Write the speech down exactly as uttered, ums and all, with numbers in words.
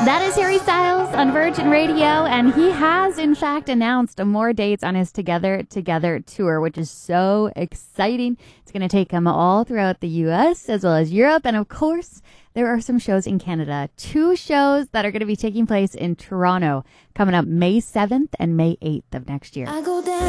That is Harry Styles on Virgin Radio, and he has, in fact, announced more dates on his Together Together tour, which is so exciting. It's going to take him all throughout the U S as well as Europe, and of course, there are some shows in Canada. Two shows that are going to be taking place in Toronto coming up May seventh and May eighth of next year. I go down.